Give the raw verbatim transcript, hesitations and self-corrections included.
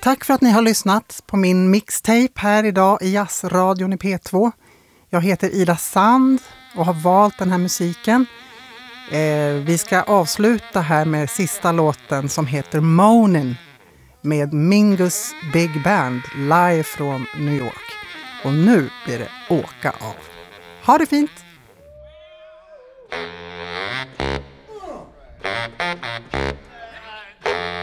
Tack för att ni har lyssnat på min mixtape här idag i Jazzradion i P två. Jag heter Ida Sand och har valt den här musiken. Eh, vi ska avsluta här med sista låten som heter Moanin' med Mingus Big Band live från New York. Och nu blir det åka av. Ha det fint!